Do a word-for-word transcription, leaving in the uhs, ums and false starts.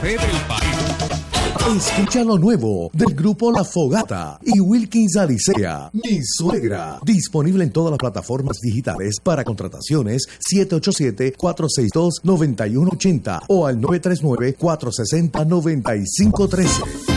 del país. Escucha lo nuevo del grupo La Fogata y Wilkins Alicea, Mi Suegra. Disponible en todas las plataformas digitales para contrataciones siete ocho siete, cuatro seis dos, nueve uno ocho cero o al nueve tres nueve, cuatro seis cero, nueve cinco uno tres.